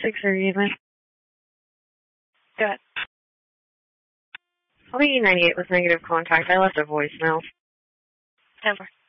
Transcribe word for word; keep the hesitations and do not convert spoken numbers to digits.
six thirty-eight, man. Go ahead. I'll be E ninety-eight with negative contact. I left a voicemail. Over.